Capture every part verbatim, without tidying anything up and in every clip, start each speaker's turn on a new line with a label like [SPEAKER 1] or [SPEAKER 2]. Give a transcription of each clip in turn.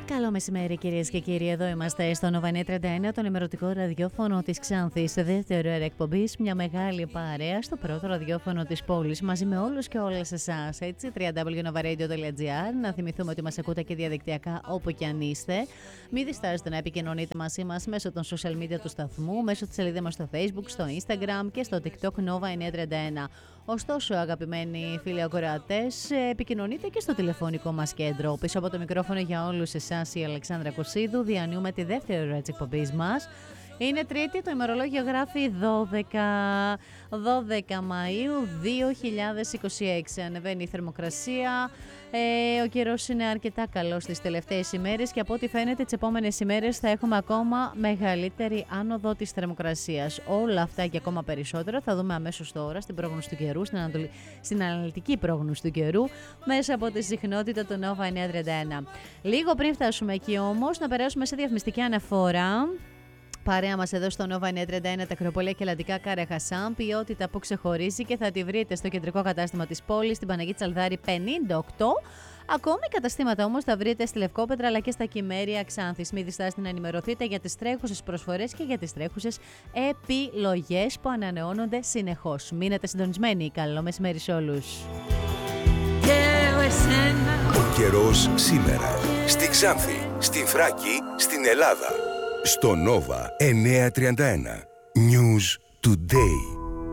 [SPEAKER 1] Καλό μεσημέρι, κυρίες και κύριοι. Εδώ είμαστε στο Nova τριάντα ένα, το ενημερωτικό ραδιόφωνο της Ξάνθης. Σε δεύτερο αέρα εκπομπής, μια μεγάλη παρέα στο πρώτο ραδιόφωνο της πόλης, μαζί με όλους και όλες εσάς. Έτσι, double-u double-u double-u τελεία nova radio τελεία gr. Να θυμηθούμε ότι μας ακούτε και διαδικτυακά όπου και αν είστε. Μην διστάζετε να επικοινωνείτε μαζί μας μέσω των social media του σταθμού, μέσω της σελίδας μας στο Facebook, στο Instagram και στο TikTok Nova τριάντα ένα. Ωστόσο, αγαπημένοι φίλοι ακροατές, επικοινωνείτε και στο τηλεφωνικό μας κέντρο. Πίσω από το μικρόφωνο για όλους εσάς η Αλεξάνδρα Κωσίδου, διανύουμε τη δεύτερη ώρα της εκπομπής μας. Είναι Τρίτη, το ημερολόγιο γράφει δώδεκα, δώδεκα Μαΐου δύο χιλιάδες είκοσι έξι. Ανεβαίνει η θερμοκρασία, ε, ο καιρός είναι αρκετά καλός τις τελευταίες ημέρες και από ό,τι φαίνεται τις επόμενες ημέρες θα έχουμε ακόμα μεγαλύτερη άνοδο της θερμοκρασίας. Όλα αυτά και ακόμα περισσότερα θα δούμε αμέσως τώρα στην πρόγνωση του καιρού, στην, ανατολη... στην αναλυτική πρόγνωση του καιρού, μέσα από τη συχνότητα του Nova τριάντα ένα. Λίγο πριν φτάσουμε εκεί όμως, να περάσουμε σε διαφημιστική αναφορά. Παρέα μας εδώ στο Nova τριάντα ένα, τα Ακροπόλια και Ελλαντικά Κάρε Χασάν, ποιότητα που ξεχωρίζει και θα τη βρείτε στο κεντρικό κατάστημα της πόλης, στην Παναγία Τσαλδάρη πενήντα οκτώ. Ακόμη καταστήματα όμως θα βρείτε στη Λευκόπετρα αλλά και στα Κυμέρια Ξάνθης. Μην διστάσετε να ενημερωθείτε για τις τρέχουσες προσφορές και για τις τρέχουσες επιλογές που ανανεώνονται συνεχώς. Μείνετε συντονισμένοι. Καλό μεσημέρι σε όλους.
[SPEAKER 2] Ο καιρός σήμερα στη Ξάνθη, στη Θράκη, στην Ελλάδα. Στο Nova εννιακόσια τριάντα ένα. News Today.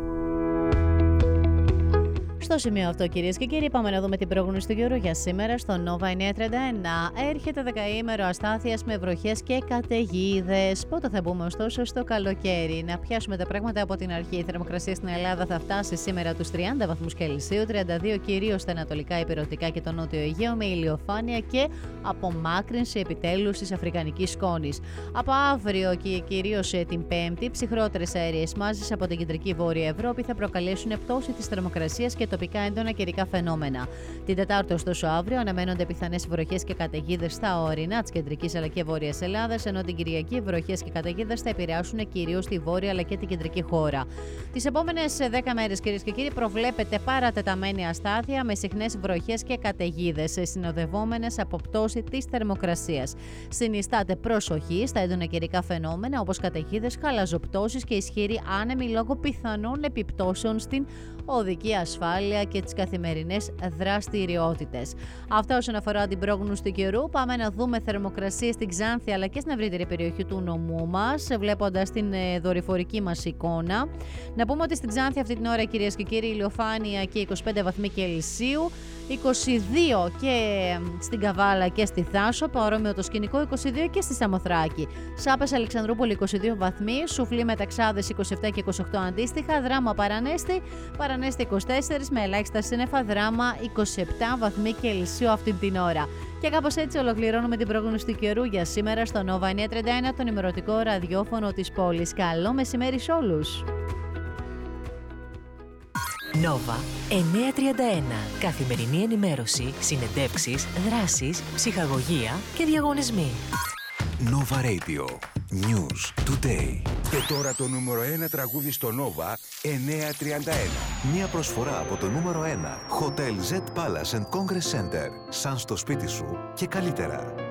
[SPEAKER 1] Στο σημείο αυτό, κυρίες και κύριοι, πάμε να δούμε την πρόγνωση του καιρού για σήμερα στο Nova εννιακόσια τριάντα ένα. Έρχεται δεκαήμερο αστάθειας με βροχές και καταιγίδες. Πότε θα μπούμε ωστόσο στο καλοκαίρι? Να πιάσουμε τα πράγματα από την αρχή. Η θερμοκρασία στην Ελλάδα θα φτάσει σήμερα τους τριάντα βαθμούς Κελσίου, τριάντα δύο κυρίως στα ανατολικά ηπειρωτικά και το νότιο Αιγαίο, με ηλιοφάνεια και απομάκρυνση επιτέλους της αφρικανικής σκόνης. Από αύριο και κυρίως την Πέμπτη, ψυχρότερες αέριες μάζες από την κεντρική Βόρεια Ευρώπη θα προκαλέσουν πτώση της θερμοκρασίας και τοπικά έντονα καιρικά φαινόμενα. Την Τετάρτη, ωστόσο, αύριο αναμένονται πιθανές βροχές και καταιγίδες στα ορεινά της κεντρικής αλλά και βόρειας Ελλάδας, ενώ την Κυριακή βροχές και καταιγίδες θα επηρεάσουν κυρίως τη βόρεια αλλά και την κεντρική χώρα. Τις επόμενες δέκα μέρες, κυρίες και κύριοι, προβλέπεται παρατεταμένη αστάθεια με συχνές βροχές και καταιγίδες, συνοδευόμενες από πτώση της θερμοκρασίας. Συνιστάτε προσοχή στα έντονα καιρικά φαινόμενα όπως καταιγίδες, χαλαζοπτώσεις και ισχυρή άνεμη λόγω πιθανών επιπτώσεων στην οδική ασφάλεια και τις καθημερινές δραστηριότητες. Αυτά όσον αφορά την πρόγνωση του καιρού. Πάμε να δούμε θερμοκρασία στην Ξάνθη αλλά και στην ευρύτερη περιοχή του νομού μας, βλέποντας την δορυφορική μας εικόνα. Να πούμε ότι στην Ξάνθη αυτή την ώρα, κυρίες και κύριοι, ηλιοφάνεια και είκοσι πέντε βαθμοί Κελσίου, είκοσι δύο και στην Καβάλα και στη Θάσο, παρόμοιο το σκηνικό είκοσι δύο και στη Σαμοθράκη. Σάπες Αλεξανδρούπολη είκοσι δύο βαθμοί, Σουφλή Μεταξάδες είκοσι επτά και είκοσι οκτώ αντίστοιχα, Δράμα Παρανέστη, Παρανέστη είκοσι τέσσερα με ελάχιστα σύννεφα, Δράμα είκοσι επτά βαθμοί Κελσίου αυτή την ώρα. Και κάπως έτσι ολοκληρώνουμε την πρόγνωση του καιρού για σήμερα στο Nova εννιακόσια τριάντα ένα, το ενημερωτικό ραδιόφωνο της πόλης. Καλό μεσημέρι σε όλους.
[SPEAKER 3] Nova εννιακόσια τριάντα ένα. Καθημερινή ενημέρωση, συνεντεύξεις, δράσεις, ψυχαγωγία και διαγωνισμοί.
[SPEAKER 2] Nova Radio. News Today. Και τώρα το νούμερο ένα τραγούδι στο Nova εννιακόσια τριάντα ένα.
[SPEAKER 4] Μία προσφορά από το νούμερο ένα. Hotel Z Palace and Congress Center. Σαν στο σπίτι σου και καλύτερα.